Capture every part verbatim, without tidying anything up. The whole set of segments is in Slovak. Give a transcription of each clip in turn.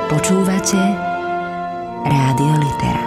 Počúvate Rádio Litera.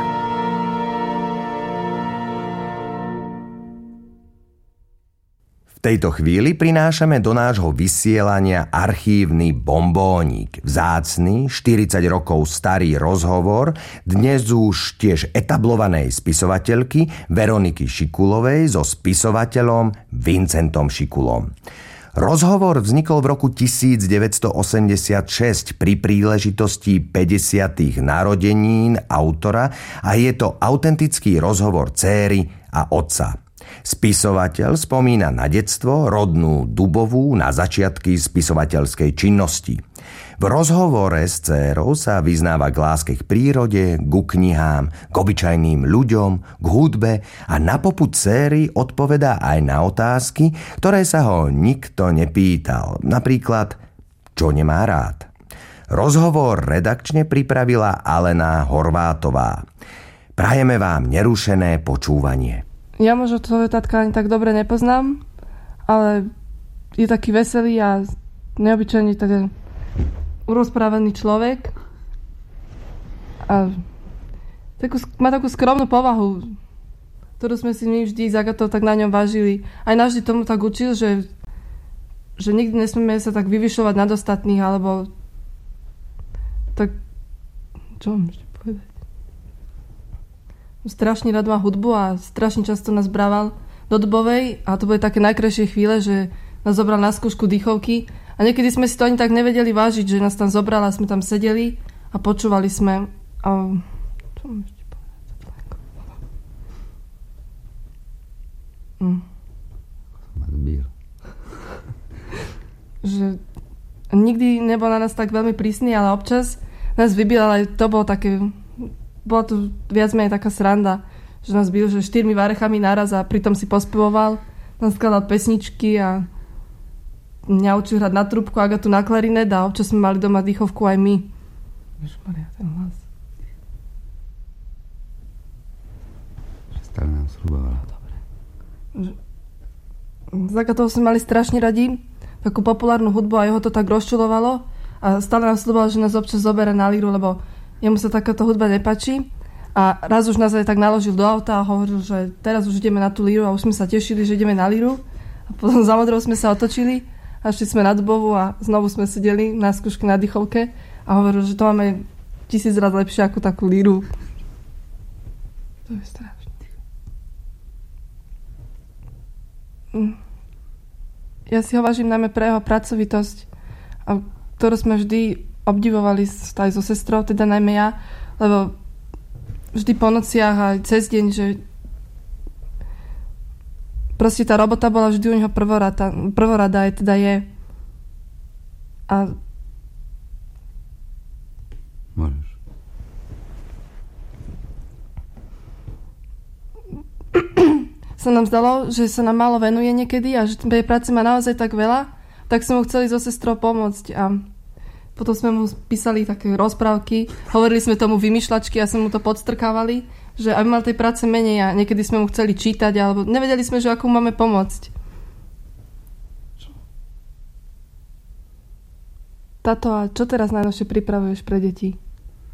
V tejto chvíli prinášame do nášho vysielania archívny bombónik. Vzácny, štyridsať rokov starý rozhovor dnes už tiež etablovanej spisovateľky Veroniky Šikulovej so spisovateľom Vincentom Šikulom. Rozhovor vznikol v roku devätnásťstoosemdesiatšesť pri príležitosti päťdesiatych narodenín autora a je to autentický rozhovor dcéry a otca. Spisovateľ spomína na detstvo, rodnú Dubovú, na začiatky spisovateľskej činnosti. V rozhovore s dcérou sa vyznáva k láske k prírode, ku knihám, k obyčajným ľuďom, k hudbe a na popud dcéry odpovedá aj na otázky, ktoré sa ho nikto nepýtal. Napríklad, čo nemá rád. Rozhovor redakčne pripravila Alena Horvátová. Prajeme vám nerušené počúvanie. Ja možno tvojho tatka ani tak dobre nepoznám, ale je taký veselý a neobyčajný tak urozprávaný človek. A takú, má takú skromnú povahu, ktorú sme si my vždy z Agatou tak na ňom vážili. Aj nás vždy tomu tak učil, že, že nikdy nesmieme sa tak vyvyšovať nad ostatných, alebo tak... Čo mám ešte povedať? Strašne rád má hudbu a strašne často nás brával do Dubovej a to boli také najkrajšie chvíle, že nás zobral na skúšku dýchovky a niekedy sme si to ani tak nevedeli vážiť, že nás tam zobral a sme tam sedeli a počúvali sme. A... Čo mám ešte povedať? Hm. Že nikdy nebol na nás tak veľmi prísny, ale občas nás vybil, ale to bolo také... Bola tu viac menej taká sranda, že nás bil, že štyrmi varechami naraz a pritom si pospevoval, nám skladal pesničky a mňa učil hrať na trúbku, Agatu na klarinet a občas sme mali doma dýchovku aj my. Ježišmaria, ten hlas. Stále nám sľubovala. Dobre. S Agatou sme mali strašne radi takú populárnu hudbu a jeho to tak rozčulovalo a stále nám sľuboval, že nás občas zoberie na líru, lebo jemu sa takáto hudba nepáči a raz už nás aj tak naložil do auta a hovoril, že teraz už ideme na tú líru a už sme sa tešili, že ideme na líru a potom za modrou sme sa otočili a šli sme na Dubovú a znovu sme sedeli na skúške na dýchovke a hovoril, že to máme tisíc raz lepšie ako takú líru. To je strašné. Ja si ho vážim najmä pre jeho pracovitosť, a ktorú sme vždy obdivovali aj so sestrou, teda najmä ja, lebo vždy po nociach aj cez deň, že proste tá robota bola vždy u neho prvorada, prvorada aj teda je. A môžeš. sa nám zdalo, že sa nám málo venuje niekedy a že tej práce má naozaj tak veľa, tak sme mu chceli so sestrou pomôcť a potom sme mu písali také rozprávky, hovorili sme tomu vymýšľačky a sme mu to podstrkávali, že aby mal tej práce menej a niekedy sme mu chceli čítať, alebo nevedeli sme, že ako mu máme pomôcť. Tato, a čo teraz najnovšie pripravuješ pre deti?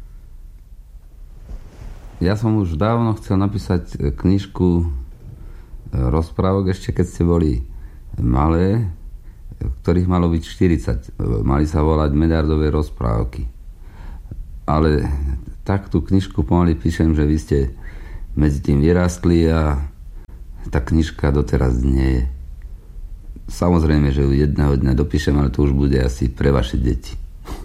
Ja som už dávno chcel napísať knižku rozprávok, ešte keď ste boli malé, ktorých malo byť štyridsať. Mali sa volať Medardové rozprávky. Ale tak tú knižku pomaly píšem, že vy ste medzi tým vyrastli a tá knižka doteraz nie je. Samozrejme, že ju jedného dňa dopíšem, ale to už bude asi pre vaše deti.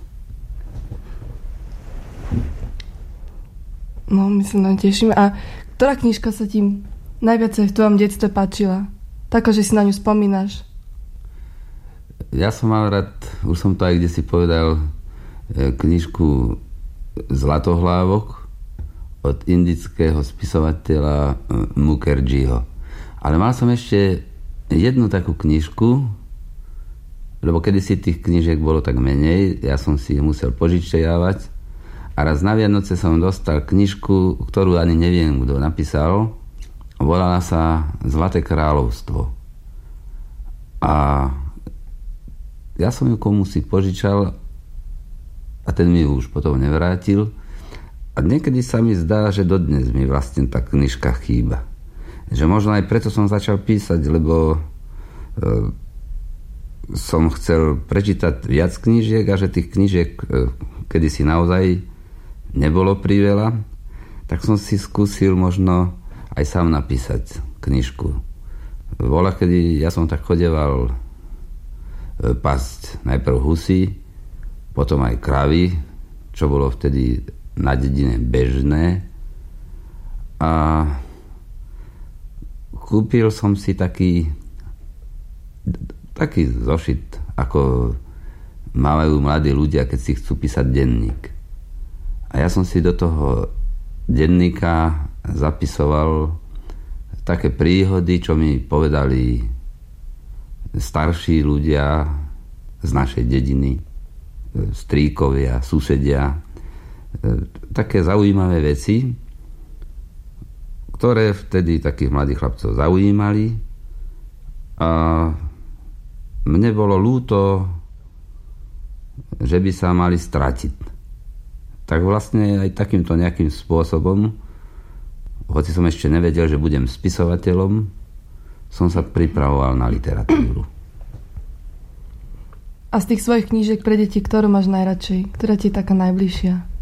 No, my sa nám tešíme. A ktorá knižka sa ti najviac v tvojom detstve páčila? Taká, že si na ňu spomínaš? Ja som mal rád, už som to aj kde si povedal, knižku Zlatohlávok od indického spisovateľa Mukherjeeho. Ale mal som ešte jednu takú knižku, lebo kedysi tých knižiek bolo tak menej, ja som si ich musel požičiavať a raz na Vianoce som dostal knižku, ktorú ani neviem, kto napísal. Volala sa Zlaté kráľovstvo. A ja som ju komu si požičal a ten ten mi už potom nevrátil. A niekedy sa mi zdá, že dodnes mi vlastne tá knižka chýba. Že možno aj preto som začal písať, lebo e, som chcel prečítať viac knížiek a že tých knížiek e, kedysi naozaj nebolo priveľa, tak som si skúsil možno aj sám napísať knižku. Voľa, kedy ja som tak chodeval e, pasť najprv husy, potom aj kravy, čo bolo vtedy na dedine bežné, a kúpil som si taký taký zošit, ako majú mladí ľudia, keď si chcú písať denník. A ja som si do toho denníka zapisoval také príhody, čo mi povedali starší ľudia z našej dediny, strýkovia, susedia, také zaujímavé veci, ktoré vtedy takých mladých chlapcov zaujímali, a mne bolo ľúto, že by sa mali stratiť. Tak vlastne aj takýmto nejakým spôsobom, hoci som ešte nevedel, že budem spisovateľom, som sa pripravoval na literatúru. A z tých svojich knížiek pre deti, ktorú máš najradšej? Ktorá ti je taká najbližšia?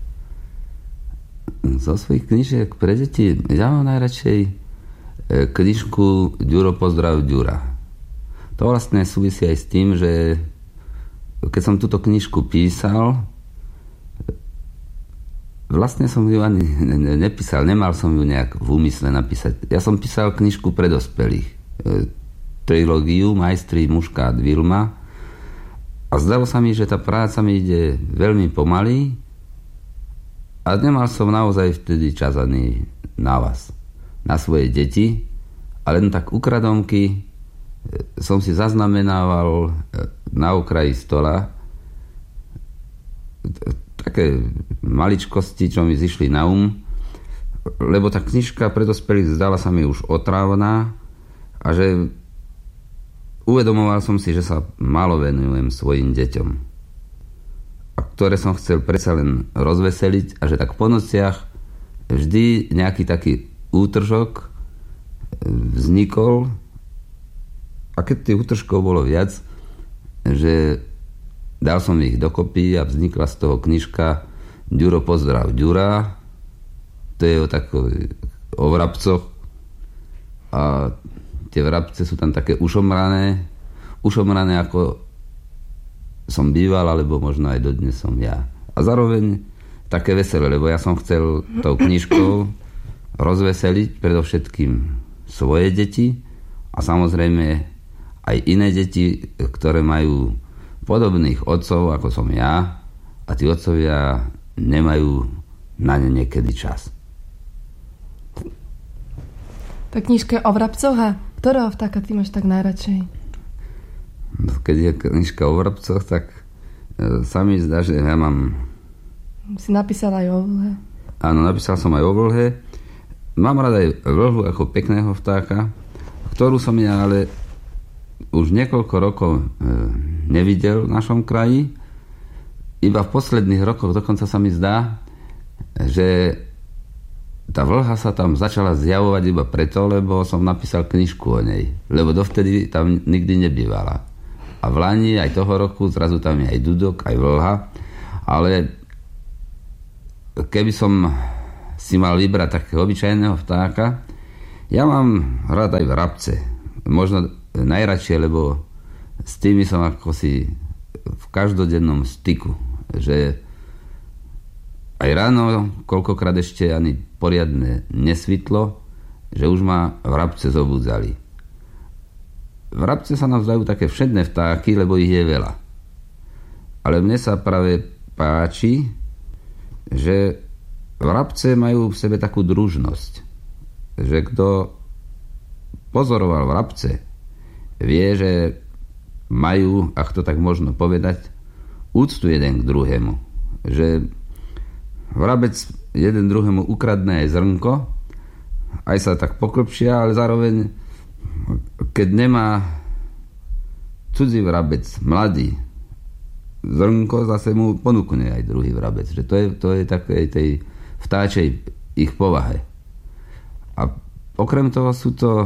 Zo svojich knížiek pre deti ja mám najradšej knižku Ďuro, pozdrav Ďura. To vlastne súvisí aj s tým, že keď som túto knižku písal, vlastne som ju ani nepísal, nemal som ju nejak v úmysle napísať. Ja som písal knižku pre dospelých, trilógiu Majstri, mužka a Vilma, a zdalo sa mi, že tá práca mi ide veľmi pomaly a nemal som naozaj vtedy čas ani na vás, na svoje deti, a len tak ukradomky som si zaznamenával na okraji stola také maličkosti, čo mi zišli na um, lebo tá knižka pre dospelých zdala sa mi už otrávna a že uvedomoval som si, že sa málo venujem svojim deťom, a ktoré som chcel predsa len rozveseliť, a že tak po nociach vždy nejaký taký útržok vznikol, a keď tých útržkov bolo viac, že dal som ich dokopy a vznikla z toho knižka Ďuro, pozdrav Ďura. To je o takový, o vrabcoch, a tie vrabce sú tam také ušomrané ušomrané ako som býval, alebo možno aj dodnes som ja. A zároveň také veselé, lebo ja som chcel tou knižkou rozveseliť predovšetkým svoje deti a samozrejme aj iné deti, ktoré majú podobných otcov, ako som ja, a tí otcovia nemajú na ne niekedy čas. Tá knižka je o vrabcoch, a ktorého vtáka ty máš tak najradšej? Keď je knižka o vrabcoch, tak sa mi zdá, že ja mám... Si napísal aj o vlhe. Áno, napísal som aj o vlhe. Mám rád aj vlhu ako pekného vtáka, ktorú som ja ale už niekoľko rokov nevidel v našom kraji. Iba v posledných rokoch dokonca sa mi zdá, že tá vlha sa tam začala zjavovať iba preto, lebo som napísal knižku o nej. Lebo dovtedy tam nikdy nebývala. A v lani aj toho roku zrazu tam je aj dudok, aj vlha. Ale keby som si mal vybrať takého obyčajného vtáka, ja mám rád aj vrabce. Možno najradšie, lebo s tými som ako si v každodennom styku. Že aj ráno, koľkokrát ešte ani poriadne nesvitlo, že už ma vrabce zobudzali. Vrabce sa nám zdajú také všedné vtáky, lebo ich je veľa. Ale mne sa práve páči, že vrabce majú v sebe takú družnosť, že kto pozoroval vrabce, vie, že majú, ak to tak možno povedať, úctu jeden k druhému. Že vrabec jeden druhému ukradne aj zrnko, aj sa tak poklpšia, ale zároveň, keď nemá cudzí vrabec, mladý, zrnko zase mu ponúkne aj druhý vrabec. Že to je, to je také tej vtáčej ich povahe. A okrem toho sú to e,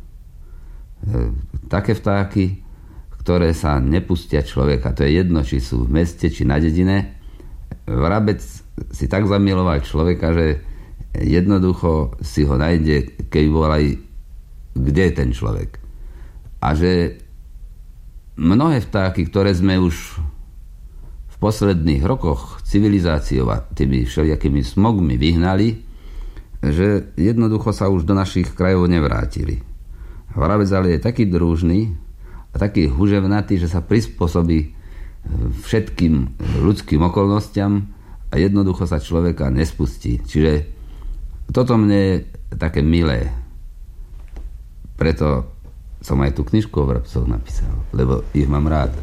také vtáky, ktoré sa nepustia človeka. To je jedno, či sú v meste, či na dedine. Vrabec si tak zamiloval človeka, že jednoducho si ho nájde, keď volaj, kde je ten človek. A že mnohé vtáky, ktoré sme už v posledných rokoch civilizáciou a tými všelijakými smogmi vyhnali, že jednoducho sa už do našich krajov nevrátili. Vrabec ale je taký družný a taký huževnatý, že sa prispôsobí všetkým ľudským okolnostiam a jednoducho sa človeka nespustí. Čiže toto mne je také milé. Preto som aj tú knižku o vrabcoch napísal, lebo ich mám rád.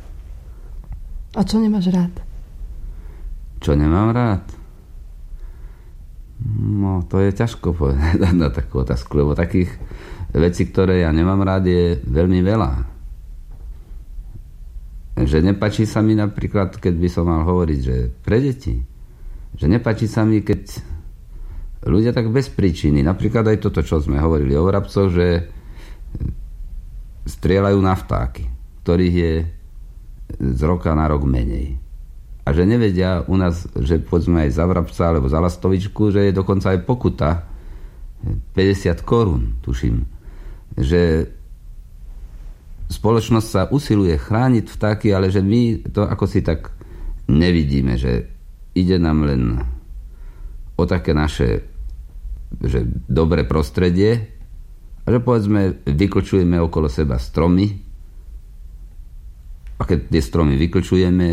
A čo nemáš rád? Čo nemám rád? No, to je ťažko povedať na takú otázku, lebo takých vecí, ktoré ja nemám rád, je veľmi veľa. Že nepáči sa mi napríklad, keď by som mal hovoriť, že pre deti, že nepáči sa mi, keď ľudia tak bez príčiny, napríklad aj toto, čo sme hovorili o vrabcoch, že strieľajú na vtáky, ktorých je z roka na rok menej. A že nevedia u nás, že povedzme aj za vrabca alebo za lastovičku, že je dokonca aj pokuta päťdesiat korún, tuším. Že spoločnosť sa usiluje chrániť vtáky, ale že my to ako si tak nevidíme, že ide nám len o také naše že dobré prostredie a že povedzme vyklčujeme okolo seba stromy a keď tie stromy vyklčujeme,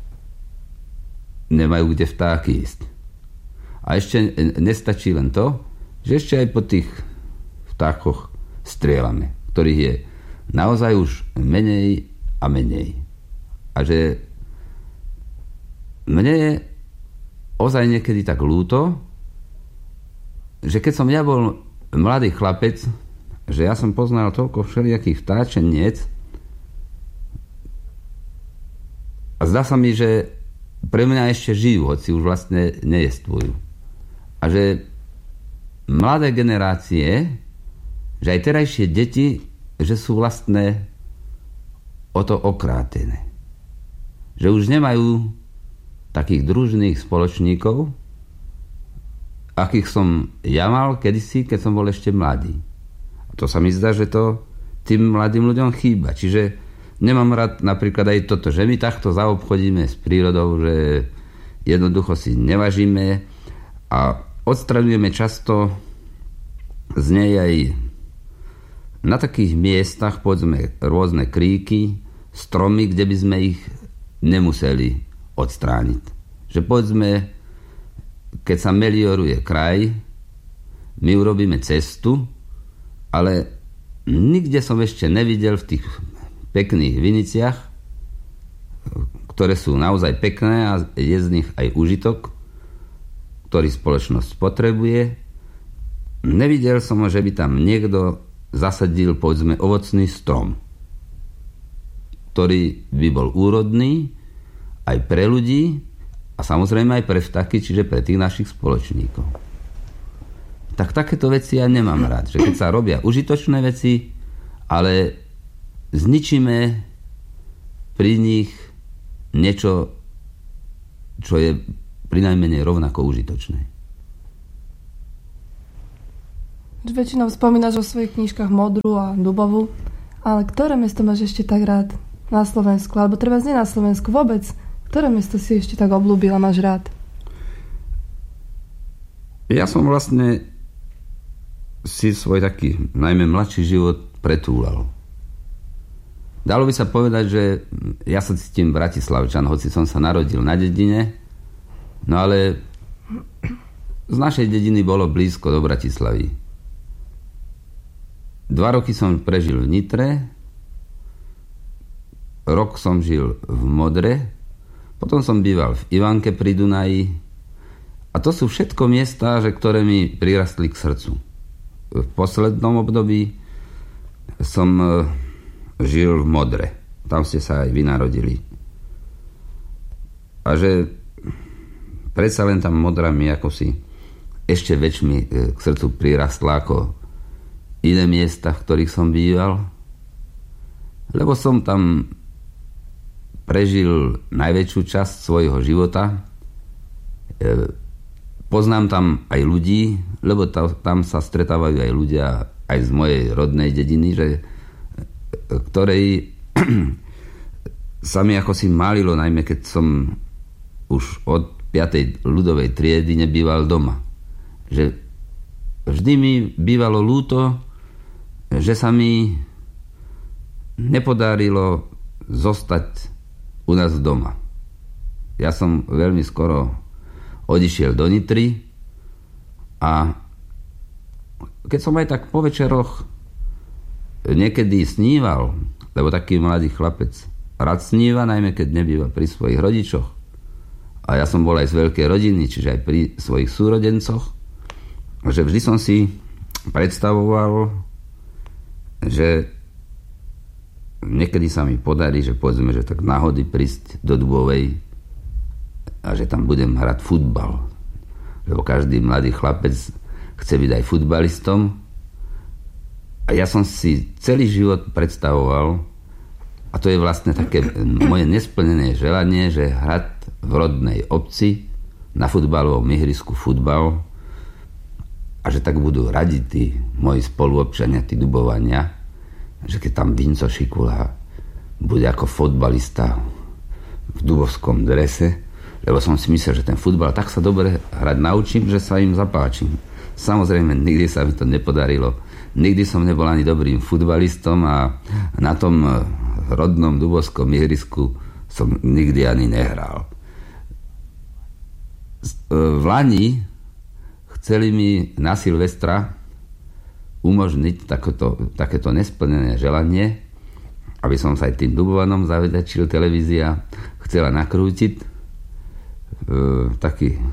nemajú kde vtáky ísť. A ešte nestačí len to, že ešte aj po tých vtákoch strieľame, ktorých je naozaj už menej a menej. A že mne je ozaj niekedy tak ľúto, že keď som ja bol mladý chlapec, že ja som poznal toľko všelijakých vtáčeniec a zdá sa mi, že pre mňa ešte žijú, hoci už vlastne nejestvujú. A že mladé generácie, že aj terajšie deti, že sú vlastne o to okrátené. Že už nemajú takých družných spoločníkov, akých som ja mal kedysi, keď som bol ešte mladý. A to sa mi zdá, že to tým mladým ľuďom chýba. Čiže nemám rád napríklad aj toto, že my takto zaobchodíme s prírodou, že jednoducho si nevažíme a odstraňujeme často z nej aj na takých miestach, povedzme, rôzne kríky, stromy, kde by sme ich nemuseli odstrániť. Že povedzme, keď sa melioruje kraj, my urobíme cestu, ale nikde som ešte nevidel v tých pekných viniciach, ktoré sú naozaj pekné a je z nich aj užitok, ktorý spoločnosť potrebuje. Nevidel som, že by tam niekto zasadil, povedzme, ovocný strom, ktorý by bol úrodný aj pre ľudí, a samozrejme aj pre vtáky, čiže pre tých našich spoločníkov. Tak takéto veci ja nemám rád. Že keď sa robia užitočné veci, ale zničíme pri nich niečo, čo je prinajmenej rovnako užitočné. Väčšinou spomínaš o svojich knižkách Modru a Dubovú, ale ktoré mesto máš ešte tak rád na Slovensku? Alebo treba nie na Slovensku vôbec. Ktoré mesto si ešte tak obľúbil a máš rád? Ja som vlastne si svoj taký najmä mladší život pretúlal. Dalo by sa povedať, že ja sa cítim Bratislavčan, hoci som sa narodil na dedine, no ale z našej dediny bolo blízko do Bratislavy. Dva roky som prežil v Nitre, rok som žil v Modre, potom som býval v Ivanke pri Dunaji a to sú všetko miesta, že, ktoré mi prirastli k srdcu. V poslednom období som žil v Modre. Tam ste sa aj vy narodili. A že predsa len tam Modra mi ako si ešte väčšmi k srdcu prirastla ako iné miesta, v ktorých som býval. Lebo som tam prežil najväčšiu časť svojho života. Poznám tam aj ľudí, lebo tam sa stretávajú aj ľudia aj z mojej rodnej dediny, že, ktorej sa mi ako si málilo, najmä keď som už od piatej ľudovej triedy nebýval doma. Že vždy mi bývalo ľúto, že sa mi nepodarilo zostať u nás doma. Ja som veľmi skoro odišiel do Nitry a keď som aj tak po večeroch niekedy sníval, lebo taký mladý chlapec rád sníva, najmä keď nebýva pri svojich rodičoch, a ja som bol aj z veľkej rodiny, čiže aj pri svojich súrodencoch, že vždy som si predstavoval, že niekedy sa mi podarí, že povedzme, že tak náhody prísť do Dubovej a že tam budem hrať futbal. Lebo každý mladý chlapec chce byť aj futbalistom. A ja som si celý život predstavoval, a to je vlastne také moje nesplnené želanie, že hrať v rodnej obci na futbalovom ihrisku futbal a že tak budú radi tí moji spoluobčania, tí Dubovania, že keď tam Vinco Šikula bude ako futbalista v dubovskom drese, lebo som si myslel, že ten futbal tak sa dobre hrať naučím, že sa im zapáčim. Samozrejme, nikdy sa mi to nepodarilo. Nikdy som nebol ani dobrým futbalistom a na tom rodnom dubovskom ihrisku som nikdy ani nehral. V Lani chceli mi na Silvestra umožniť takéto, takéto nesplnené želanie, aby som sa aj tým Dubovanom zavďačil. Televízia chcela nakrútiť e, taký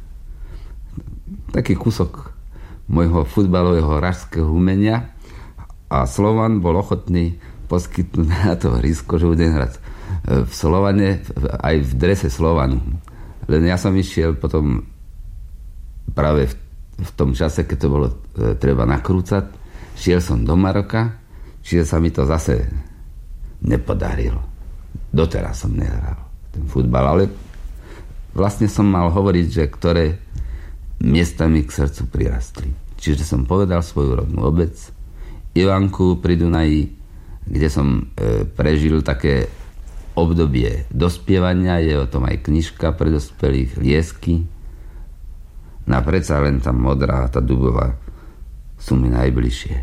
taký kúsok môjho futbalového ražského umenia a Slovan bol ochotný poskytnúť na to risko, že budem hrať v Slovane aj v drese Slovanu. Len ja som išiel potom práve v v tom čase, keď to bolo e, treba nakrúcať, šiel som do Maroka, čiže sa mi to zase nepodarilo. Doteraz som nehral ten futbal, ale vlastne som mal hovoriť, že ktoré miesta mi k srdcu prirastli. Čiže som povedal svoju rodnú obec, Ivanku pri Dunaji, kde som e, prežil také obdobie dospievania, je o tom aj knižka pre dospelých, Liesky. No predsa len tá Modrá a tá Dubová sú mi najbližšie.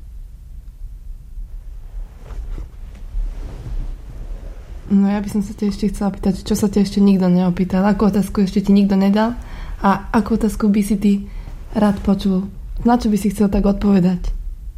No ja by som sa te ešte chcela pýtať, čo sa te ešte nikto neopýtal, akú otázku ešte ti nikto nedal a akú otázku by si ty rád počul. Na čo by si chcel tak odpovedať?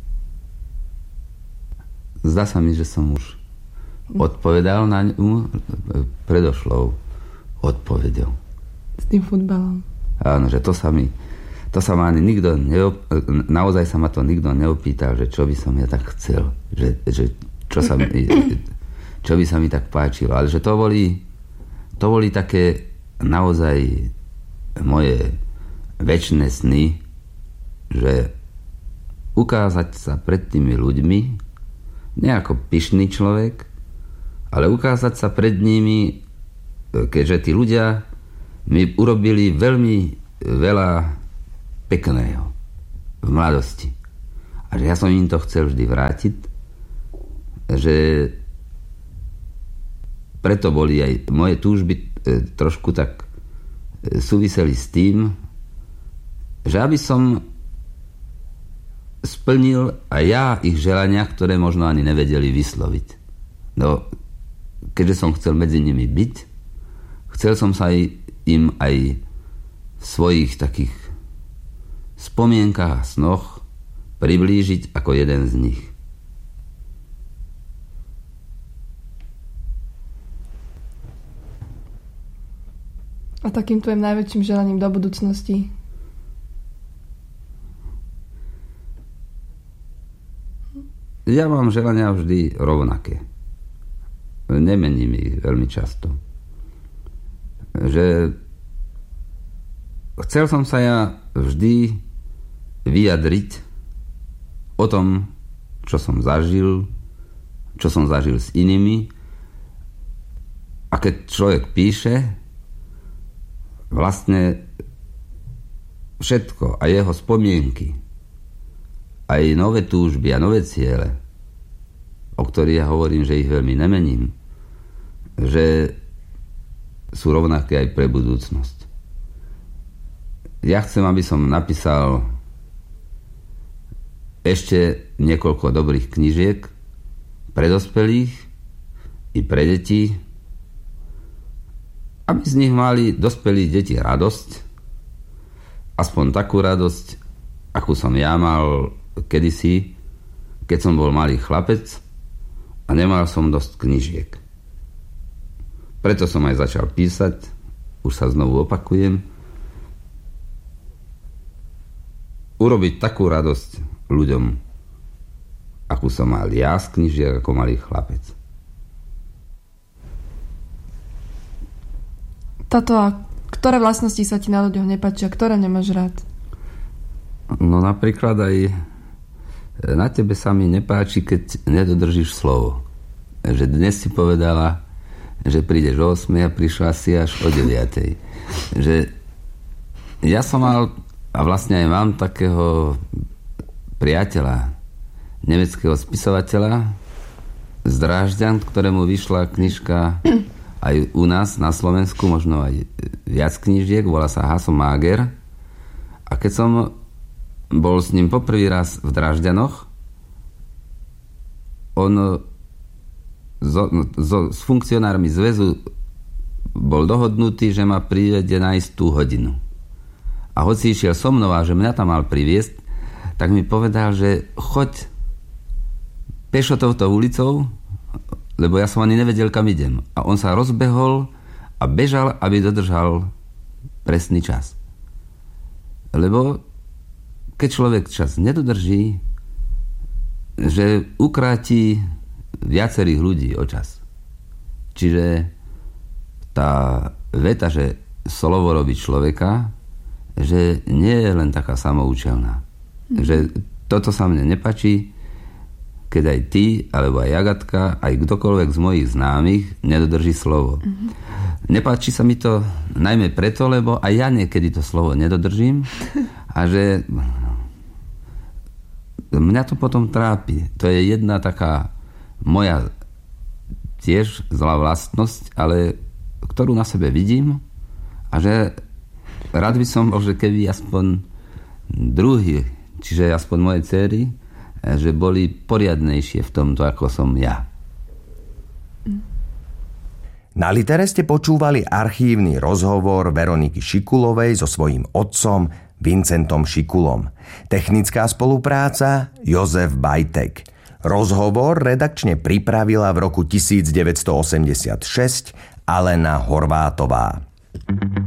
Zdá sa mi, že som už odpovedal na ňu predošlou odpoveďou. S tým futbalom. Áno, že to sa mi to sa ma ani nikto neop, naozaj sa ma to nikto neopýtal, že čo by som ja tak chcel, že, že čo sa mi čo by sa mi tak páčilo, ale že to boli to boli také naozaj moje večné sny, že ukázať sa pred tými ľuďmi nie ako pyšný človek, ale ukázať sa pred nimi, keďže tí ľudia mi urobili veľmi veľa pekného v mladosti. A že ja som im to chcel vždy vrátiť, že preto boli aj moje túžby e, trošku tak e, súviseli s tým, že aby som splnil aj ja ich želania, ktoré možno ani nevedeli vysloviť. No, keďže som chcel medzi nimi byť, chcel som sa aj im aj v svojich takých spomienkach a snoch priblížiť ako jeden z nich. A takým tvojim najväčším želaním do budúcnosti? Ja mám želania vždy rovnaké. Nemením ich veľmi často. že chcel som sa ja vždy vyjadriť o tom, čo som zažil, čo som zažil s inými. A keď človek píše, vlastne všetko a jeho spomienky, aj nové túžby a nové ciele, o ktorých ja hovorím, že ich veľmi nemením, že sú rovnaké aj pre budúcnosť. Ja chcem, aby som napísal ešte niekoľko dobrých knižiek pre dospelých i pre deti, aby z nich mali dospelí deti radosť, aspoň takú radosť, akú som ja mal kedysi, keď som bol malý chlapec a nemal som dosť knižiek. Preto som aj začal písať, už sa znovu opakujem, urobiť takú radosť ľuďom, akú som mal ja z knižiek ako malý chlapec. Tato, a ktoré vlastnosti sa ti na ľuďoch nepáčia, ktoré nemáš rád? No napríklad aj na tebe sa mi nepáči, keď nedodržíš slovo. Že dnes si povedala, že prídeš o ôsmej a prišla si až o deviatej. Že ja som mal, a vlastne aj mám takého priateľa, nemeckého spisovateľa z Drážďan, ktorému vyšla knižka aj u nás na Slovensku, možno aj viac knižiek, volá sa Hasso Mager. A keď som bol s ním poprvý raz v Drážďanoch, on so, so, s funkcionármi zväzu bol dohodnutý, že ma privede na istú hodinu. A hoci išiel so mnou a že mňa tam mal priviesť, tak mi povedal, že choď pešo touto ulicou, lebo ja som ani nevedel, kam idem. A on sa rozbehol a bežal, aby dodržal presný čas. Lebo keď človek čas nedodrží, že ukráti viacerých ľudí o čas. Čiže tá veta, že slovo robí človeka, že nie je len taká samoučelná. Mm. Že toto sa mne nepáči, keď aj ty, alebo aj Agatka, aj kdokoľvek z mojich známych nedodrží slovo. Mm-hmm. Nepáči sa mi to najmä preto, lebo aj ja niekedy to slovo nedodržím a že mňa to potom trápi. To je jedna taká moja tiež zlá vlastnosť, ale ktorú na sebe vidím a že rád by som bol, že keby aspoň druhý, čiže aspoň moje dcery, že boli poriadnejšie v tomto, ako som ja. Na Litere ste počúvali archívny rozhovor Veroniky Šikulovej so svojím otcom Vincentom Šikulom. Technická spolupráca Jozef Bajtek. Rozhovor redakčne pripravila v roku devätnásť osemdesiatšesť Alena Horvátová.